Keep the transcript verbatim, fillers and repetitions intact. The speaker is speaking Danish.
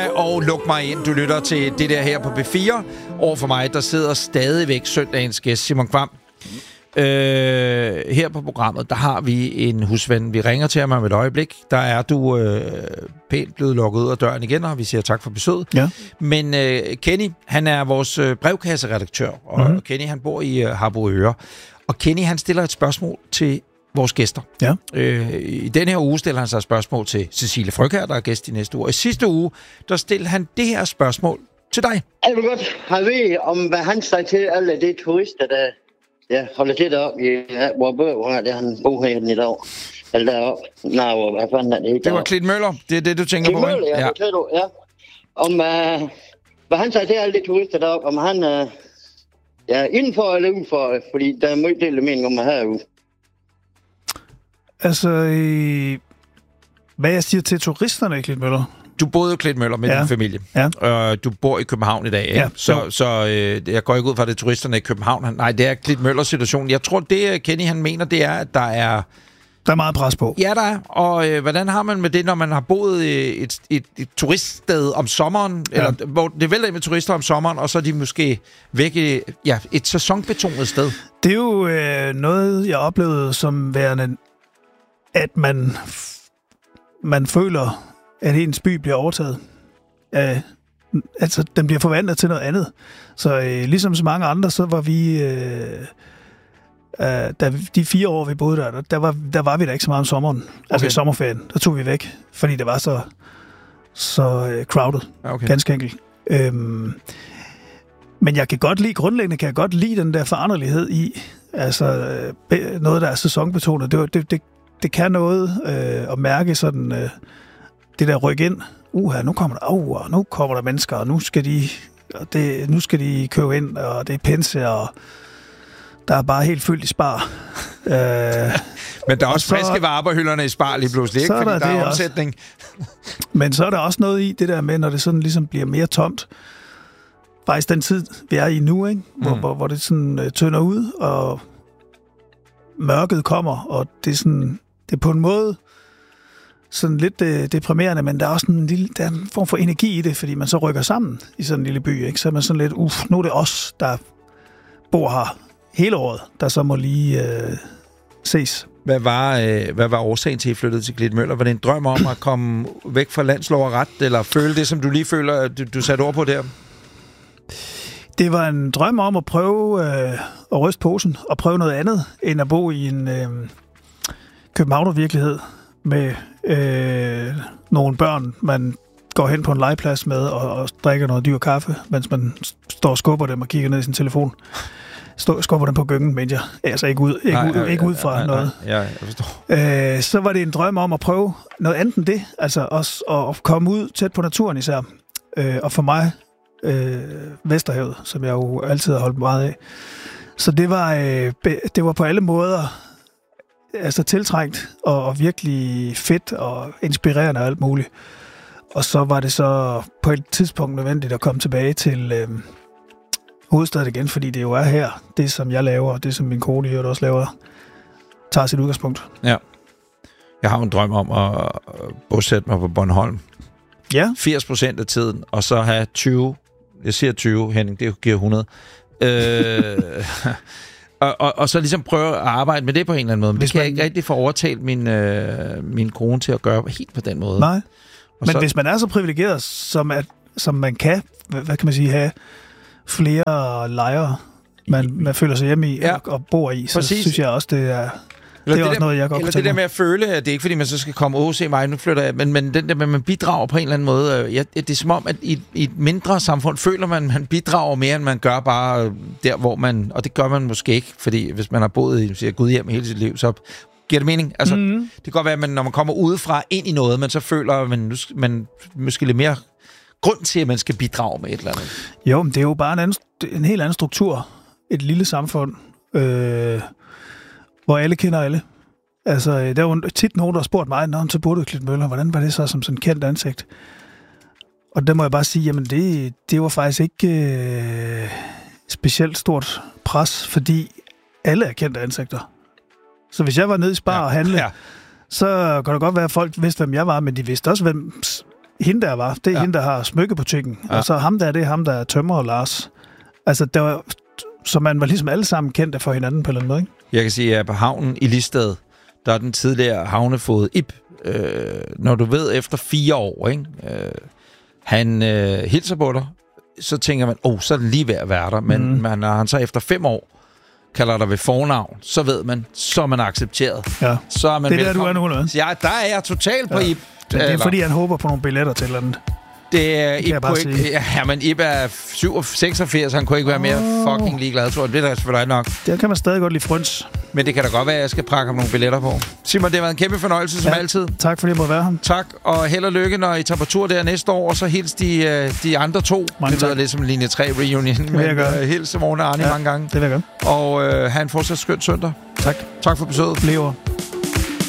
Og luk mig ind. Du lytter til det der her på B fire. Over for mig, der sidder stadigvæk søndagens gæst, Simon Kvam. Øh, her på programmet, der har vi en husven. Vi ringer til ham om et øjeblik. Der er du øh, pænt blevet lukket ud af døren igen, og vi siger tak for besøget. Ja. Men øh, Kenny, han er vores øh, brevkasseredaktør, og mm-hmm. Kenny, han bor i øh, Harboøre. Og Kenny, han stiller et spørgsmål til vores gæster. Ja. Øh, I den her uge stiller han sig et spørgsmål til Cecilie Frøkjær, der er gæst i næste uge. Og i sidste uge, der stillede han det her spørgsmål til dig. Jeg vil godt have ved, om hvad han sagde til alle de turister, der ja, holder til deroppe i hvor bøger her, der han bor her i dag. Eller deroppe. Nej, hvad fanden er det i dag? Det var Klint Møller. Det er det, du tænker Klint på, Møller, ja. ja. Det du, ja. Om uh, hvad han sagde til alle de turister deroppe, om han uh, ja, indenfor eller udenfor, fordi der er meget del af mening om at herude. Altså, øh, hvad jeg siger til turisterne i Klint Møller? Du boede i Klint Møller med ja. din familie. Ja. Og du bor i København i dag, ikke? Ja. Så, så øh, jeg går ikke ud fra, det turisterne i København. Han, nej, det er Klint Møllers situation. Jeg tror, det Kenny han mener, det er, at der er... Der er meget pres på. Ja, der er. Og øh, hvordan har man med det, når man har boet i et, et, et turiststed om sommeren, ja. eller hvor det vælter med turister om sommeren, og så er de måske væk i ja, et sæsonbetonet sted? Det er jo øh, noget, jeg oplevede som værende, at man, man føler, at ens by bliver overtaget. Øh, altså, den bliver forvandlet til noget andet. Så øh, ligesom så mange andre, så var vi... Øh, øh, da, de fire år, vi boede der, der var, der var vi da ikke så meget om sommeren. Okay. Altså i sommerferien, der tog vi væk, fordi det var så, så øh, crowded. Okay. Ganske enkelt. Øhm, men jeg kan godt lide, grundlæggende kan jeg godt lide den der foranderlighed i, altså øh, noget, der er sæsonbetonet. Det, det, det, det kan noget øh, at mærke sådan, øh, det der ryk ind. Uha, nu kommer der, uh, nu kommer der mennesker, og nu skal de, og det, nu skal de købe ind, og det er pinse, og der er bare helt fyldt i Spar. øh, Men der er også så, friske varer på hylderne i Spar lige pludselig, ikke? Fordi der, der er omsætning. Men så er der også noget i det der med, når det sådan ligesom bliver mere tomt. Faktisk den tid, vi er i nu, ikke? Hvor, mm. hvor, hvor det sådan øh, tynder ud, og mørket kommer, og det er sådan, det er på en måde sådan lidt øh, deprimerende, men der er også en lille, der er en form for energi i det, fordi man så rykker sammen i sådan en lille by, ikke? Så er man sådan lidt, uff, nu er det os, der bor her hele året, der så må lige øh, ses. Hvad var, øh, hvad var årsagen til, at I flyttede til Klint Møller? Var det en drøm om at komme væk fra landslov og ret, eller føle det, som du lige føler, du, du satte ord på der? Det var en drøm om at prøve øh, at ryste posen, og prøve noget andet, end at bo i en øh, københavnervirkelighed med øh, nogle børn, man går hen på en legeplads med og, og drikker noget dyr kaffe, mens man står og skubber dem og kigger ned i sin telefon. Stå, skubber dem på gyngen, men jeg altså ikke ud, ikke, nej, ud, ikke ud fra nej, noget. Ja, jeg forstår. Øh, så var det en drøm om at prøve noget andet end det, altså også at komme ud tæt på naturen især. Øh, og for mig, øh, Vesterhavet, som jeg jo altid har holdt meget af. Så det var, øh, det var på alle måder altså tiltrængt og, og virkelig fedt og inspirerende og alt muligt. Og så var det så på et tidspunkt nødvendigt at komme tilbage til øh, hovedstaden igen, fordi det jo er her, det som jeg laver, og det som min kone jo også laver, tager sit udgangspunkt. Ja. Jeg har en drøm om at bosætte mig på Bornholm. Ja. firs procent af tiden, og så have tyve, jeg siger tyve, Henning, det giver hundrede. øh, og, og, og så ligesom prøve at arbejde med det på en eller anden måde. Men det kan man... jeg ikke rigtig få overtalt min, øh, min kone til at gøre helt på den måde. Nej. Og Men så... hvis man er så privilegeret, som, at, som man kan, hvad, hvad kan man sige, have flere lejre, man, man føler sig hjemme i ja. og, og bor i, så Præcis. synes jeg også, det er, det er det også der, noget, jeg godt eller kunne det der mig. med at føle, at det er ikke fordi, man så skal komme og se mig, nu flytter jeg, men, men den der med, at man bidrager på en eller anden måde. Ja, det er som om, at i, i et mindre samfund føler man, at man bidrager mere, end man gør bare der, hvor man, og det gør man måske ikke, fordi hvis man har boet i siger, Gudhjem hele sit liv, så giver det mening? Altså, mm-hmm. Det kan godt være, at man, når man kommer udefra ind i noget, man så føler, at man, man måske lidt mere grund til, at man skal bidrage med et eller andet. Jo, men det er jo bare en, anden, en helt anden struktur. Et lille samfund, øh, hvor alle kender alle. Altså, der er jo tit nogen, der har spurgt mig, når så boede du i Klint Møller, hvordan var det så som sådan en kendt ansigt? Og der må jeg bare sige, jamen det, det var faktisk ikke øh, specielt stort pres, fordi alle er kendte ansigter. Så hvis jeg var nede i Spar ja. og handle, ja. så kan det godt være, at folk vidste, hvem jeg var, men de vidste også, hvem hende der var, det er Ja. ja. hende, der har smykkebutikken. Ja. Ja. Og så ham der, det er ham, der er tømrer og Lars. Altså, der var, så man var ligesom alle sammen kendte for hinanden på en eller anden måde, ikke? Jeg kan sige, at på havnen i Listed, der er den tidligere havnefod Ib. Øh, når du ved, efter fire år, ikke? Øh, han øh, hilser på dig, så tænker man, åh, oh, så er den lige ved at være der. Men Mm. man, når han så efter fem år kalder dig ved fornavn, så ved man, så er man accepteret. Ja. Så er man Det er der, du er velkommen. nu, eller? Så ja, der er jeg totalt på Ja. Ib. Det er Eller- fordi, han håber på nogle billetter til et eller andet. Det er kan Ib jeg bare kunne ikke, sige. ja, men Ib er syv- seksogfirs, han kunne ikke være mere Åh. fucking ligeglad, tror jeg. Det er da selvfølgelig nok. Der kan man stadig godt lide frøns. Men det kan da godt være, at jeg skal prakke ham nogle billetter på. Simon, det har været en kæmpe fornøjelse, som Ja. altid. Tak fordi jeg måtte være her. Tak, og held og lykke, når I tager på tur der næste år, og så hils de, øh, de andre to. Mange Det lyder tak. lidt som linje tre reunion, vil jeg men gøre. øh, hils Simone og Arne Ja. mange gange. Det vil jeg gøre. Og øh, have en fortsat skøn søndag. Tak. Tak for besøget. Lever.